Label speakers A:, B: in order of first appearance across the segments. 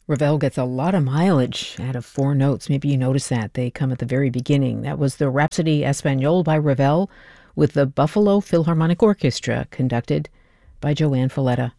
A: Ravel gets a lot of mileage out of four notes. Maybe you noticed that. They come at the very beginning. That was the Rhapsody Espagnole by Ravel with the Buffalo Philharmonic Orchestra, conducted by Joanne Falletta.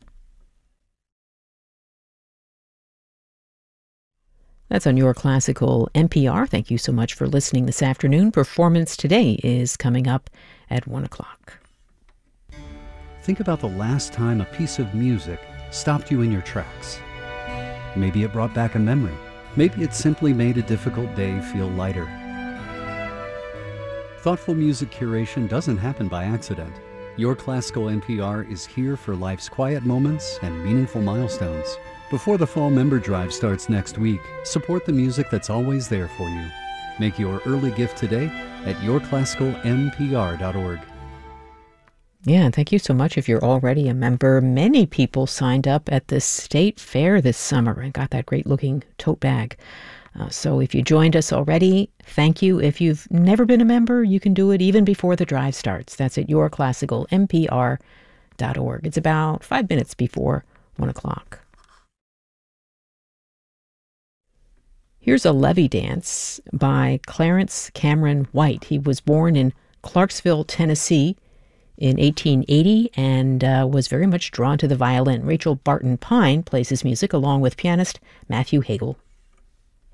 A: That's on Your Classical NPR. Thank you so much for listening this afternoon. Performance Today is coming up at 1 o'clock.
B: Think about the last time a piece of music stopped you in your tracks. Maybe it brought back a memory. Maybe it simply made a difficult day feel lighter. Thoughtful music curation doesn't happen by accident. Your Classical NPR is here for life's quiet moments and meaningful milestones. Before the fall member drive starts next week, support the music that's always there for you. Make your early gift today at yourclassicalnpr.org.
A: Yeah, and thank you so much if you're already a member. Many people signed up at the state fair this summer and got that great-looking tote bag. So if you joined us already, thank you. If you've never been a member, you can do it even before the drive starts. That's at yourclassicalnpr.org. It's about 5 minutes before 1 o'clock. Here's a levee dance by Clarence Cameron White. He was born in Clarksville, Tennessee in 1880 and was very much drawn to the violin. Rachel Barton Pine plays his music along with pianist Matthew Hagel.